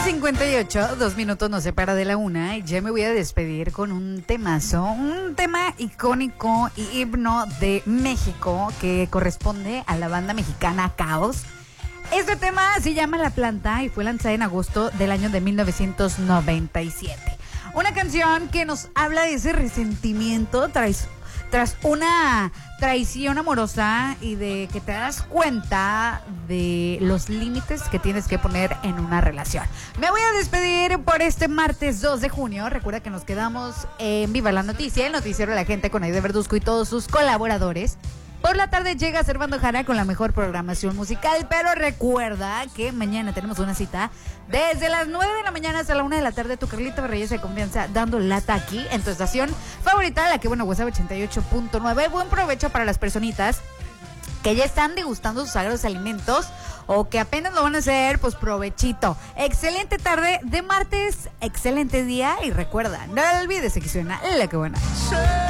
11:58, 2 minutos nos separa de la una y ya me voy a despedir con un temazo, un tema icónico y himno de México que corresponde a la banda mexicana Caos. Este tema se llama La Planta y fue lanzada en agosto del año de 1997. Una canción que nos habla de ese resentimiento tras una traición amorosa y de que te das cuenta de los límites que tienes que poner en una relación. Me voy a despedir por este martes 2 de junio. Recuerda que nos quedamos en Viva la Noticia, el noticiero de la gente con Aide Verduzco y todos sus colaboradores. Por la tarde llega Servando Jara con la mejor programación musical, pero recuerda que mañana tenemos una cita desde las 9 de la mañana hasta la 1 de la tarde. Tu Carlita Reyes de confianza dando lata aquí en tu estación favorita, la que WhatsApp 88.9. Buen provecho para las personitas que ya están degustando sus sagrados alimentos o que apenas lo van a hacer, pues provechito. Excelente tarde de martes, excelente día y recuerda, no olvides que suena la que buena.